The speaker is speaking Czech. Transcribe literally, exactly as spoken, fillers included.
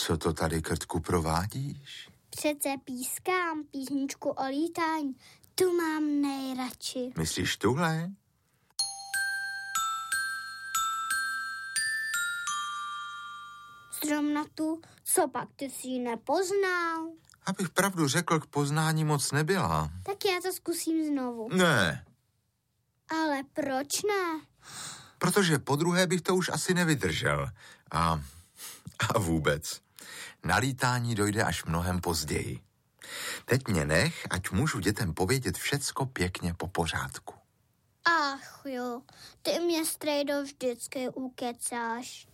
Co to tady, Krtku, provádíš? Přece pískám písničku o lítání. Tu mám nejradši. Myslíš tuhle? Zrovna tu, co pak ty jsi ji nepoznal? Abych pravdu řekl, k poznání moc nebyla. Tak já to zkusím znovu. Ne. Ale proč ne? Protože podruhé bych to už asi nevydržel. A, a vůbec. Na lítání dojde až mnohem později. Teď mě nech, ať můžu dětem povědět všecko pěkně po pořádku. Ach jo, ty mě, strejdo, vždycky ukecáš.